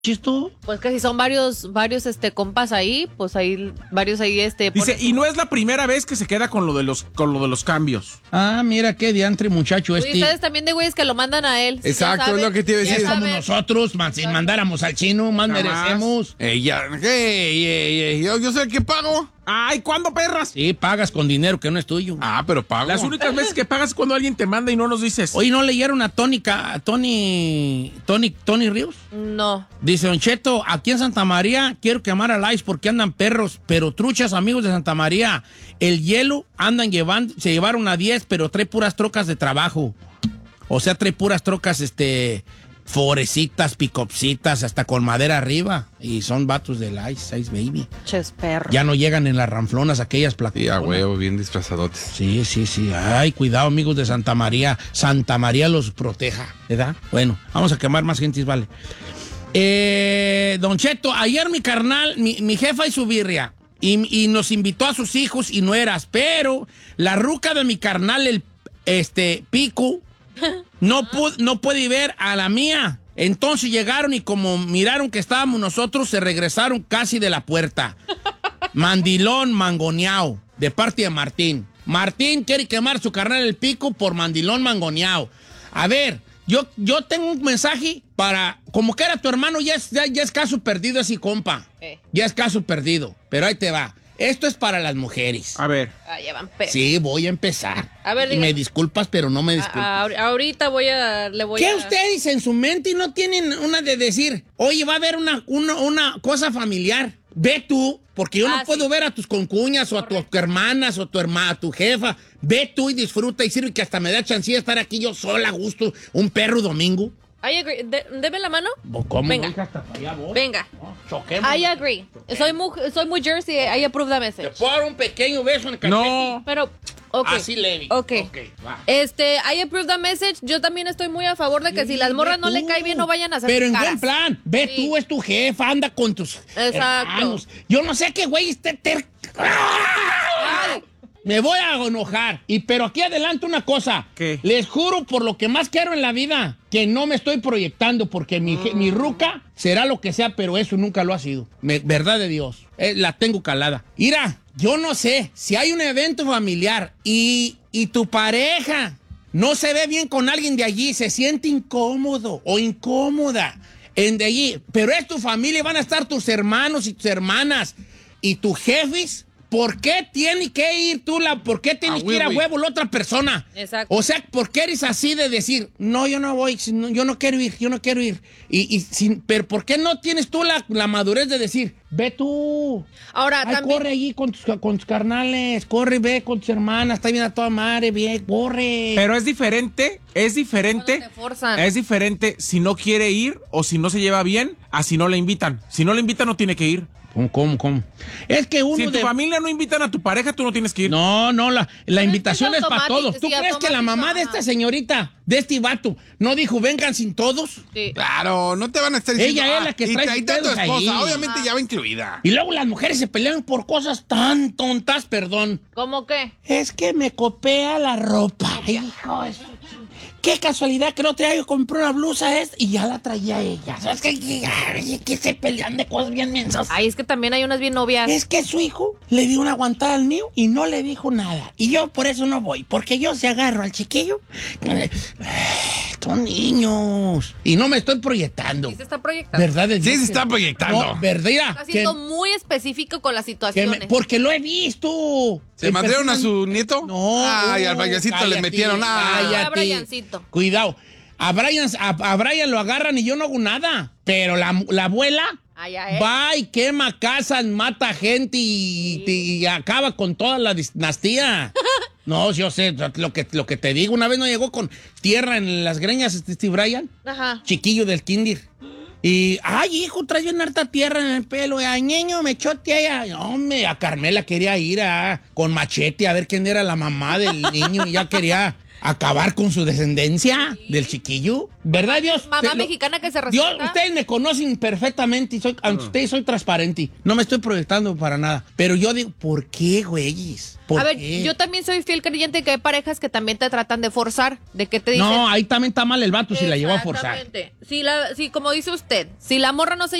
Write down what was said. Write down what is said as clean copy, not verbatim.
chisto? Pues que si son varios compas ahí, pues hay varios ahí Dice, y no es la primera vez que se queda con lo de los cambios. Ah, mira qué diantre muchacho Y ustedes también de güeyes que lo mandan a él. Exacto, es lo que te iba a Ya decir. estamos nosotros, si mandáramos al chino, más merecemos. Yo sé el que pago. Ay, ¿cuándo, perras? Sí, pagas con dinero que no es tuyo. Ah, pero pago. Las únicas veces que pagas es cuando alguien te manda y no nos dices. Oye, ¿no leyeron a Tony Ríos? No. Dice, Don Cheto, aquí en Santa María quiero quemar a Lice porque andan perros, pero truchas, amigos de Santa María. El hielo se llevaron a 10, pero trae puras trocas de trabajo. O sea, trae puras trocas, forecitas, picopsitas, hasta con madera arriba. Y son vatos del Ice Baby. Ches perro. Ya no llegan en las ranflonas aquellas plataformas. Y a huevo, bien disfrazadotes. Sí. Ay, cuidado, amigos de Santa María. Santa María los proteja, ¿verdad? Bueno, vamos a quemar más gentes, vale. Don Cheto, ayer mi carnal, mi jefa y su birria, y nos invitó a sus hijos y nueras, pero la ruca de mi carnal, el Pico, no puede ver a la mía. Entonces llegaron y como miraron que estábamos nosotros, se regresaron casi de la puerta. Mandilón mangoneado, de parte de Martín. Martín quiere quemar su carnal el Pico por mandilón mangoneado. A ver, yo tengo un mensaje para... Como que era tu hermano, ya es caso perdido ese compa. Ya es caso perdido, pero ahí te va. Esto es para las mujeres. A ver. Ya van pedos. Sí, voy a empezar. A ver, y me disculpas, pero no me disculpas. Ahorita le voy a... ¿Qué ustedes en su mente no tienen una de decir, oye, va a haber una cosa familiar? Ve tú, porque yo no puedo ver a tus concuñas o a tus hermanas o a tu jefa. Ve tú y disfruta y sirve que hasta me da chancilla estar aquí yo sola a gusto, un perro domingo. I agree. Deme la mano. ¿Cómo? Venga. Hasta allá, vos. Venga. No, choquemos. I agree. Soy muy Jersey. I approve that message. ¿Te puedo dar un pequeño beso en el cachete? No. Pero, ok. Así leve. Ok. Va. I approve that message. Yo también estoy muy a favor de que si las morras no le cae bien, no vayan a hacer Pero en caras. buen plan. Ve Sí. tú, es tu jefa, anda con tus hermanos. Yo no sé qué güey esté Ay. Me voy a enojar. Pero aquí adelante una cosa. ¿Qué? Les juro por lo que más quiero en la vida que no me estoy proyectando porque mi ruca será lo que sea, pero eso nunca lo ha sido. Verdad de Dios. La tengo calada. Mira, yo no sé si hay un evento familiar y tu pareja no se ve bien con alguien de allí, se siente incómodo o incómoda de allí, pero es tu familia, van a estar tus hermanos y tus hermanas y tus jefes. ¿Por qué tiene que ir tú ¿Por qué tienes que ir a huevo la otra persona? Exacto. O sea, ¿por qué eres así de decir, no, yo no voy, yo no quiero ir? Pero ¿por qué no tienes tú la madurez de decir, ve tú? Ahora, también... Corre allí con tus carnales, corre, ve con tus hermanas, está bien a toda madre, ve, corre. Pero es diferente. Cuando te forzan. Es diferente si no quiere ir o si no se lleva bien a si no le invitan. Si no le invitan, no tiene que ir. ¿Cómo? Es que uno si en tu familia no invitan a tu pareja, tú no tienes que ir. No, la invitación es para automático, todos. ¿Tú sí, crees que la mamá de esta señorita, de este vato, no dijo vengan sin todos? Sí. Claro, no te van a estar diciendo. Ella es la que trae ahí está tu pedos esposa, ahí. obviamente ya va incluida. Y luego las mujeres se pelean por cosas tan tontas, perdón. ¿Cómo qué? Es que me copia la ropa. Hijo, eso. Qué casualidad que no te yo compré una blusa y ya la traía ella. ¿Sabes que se pelean de cosas bien mensas? Ay, es que también hay unas bien novias. Es que su hijo le dio una aguantada al mío y no le dijo nada. Y yo por eso no voy, porque yo se agarro al chiquillo. Son niños. Y no me estoy proyectando. Sí se está proyectando. ¿Verdad? Sí se está proyectando. No, ¿verdad? Está siendo muy específico con las situaciones. Porque lo he visto. ¿Se madrearon a su nieto? No. Ay, al payasito le Cállate, metieron. cállate. A Briancito. Cuidado. A Brian lo agarran y yo no hago nada. Pero la abuela va y quema casas, mata gente y acaba con toda la dinastía. No, yo sé, lo que te digo, una vez no llegó con tierra en las greñas, Steve Brian. Ajá. Chiquillo del kinder. Y, ay, hijo, traes bien harta tierra en el pelo. Ay, niño, me chotea. Hombre, a Carmela quería ir con machete a ver quién era la mamá del niño. Y ya quería acabar con su descendencia del chiquillo. ¿Verdad, Dios? Mamá mexicana que se Dios, respeta. ustedes me conocen perfectamente y ante ustedes soy transparente. No me estoy proyectando para nada. Pero yo digo, ¿por qué, güeyes? A ver, yo también soy fiel creyente que hay parejas que también te tratan de forzar, de que te dicen... No, ahí también está mal el vato si la llevó a forzar. Exactamente. Si, como dice usted, si la morra no se